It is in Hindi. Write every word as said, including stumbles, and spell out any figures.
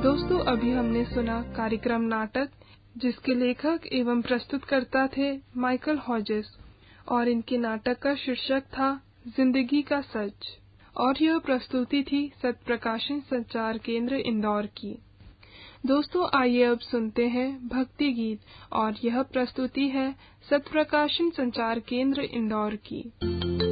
दोस्तों, अभी हमने सुना कार्यक्रम नाटक जिसके लेखक एवं प्रस्तुतकर्ता थे माइकल हॉजेस और इनके नाटक का शीर्षक था जिंदगी का सच। और यह प्रस्तुति थी सत्य प्रकाशन संचार केंद्र इंदौर की। दोस्तों, आइए अब सुनते हैं भक्ति गीत और यह प्रस्तुति है सत्य प्रकाशन संचार केंद्र इंदौर की।